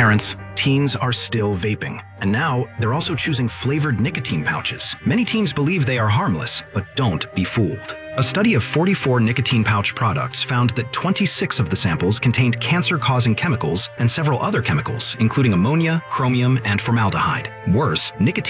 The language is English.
parents, teens are still vaping. And now, they're also choosing flavored nicotine pouches. Many teens believe they are harmless, but don't be fooled. A study of 44 nicotine pouch products found that 26 of the samples contained cancer-causing chemicals and several other chemicals, including ammonia, chromium, and formaldehyde. Worse, nicotine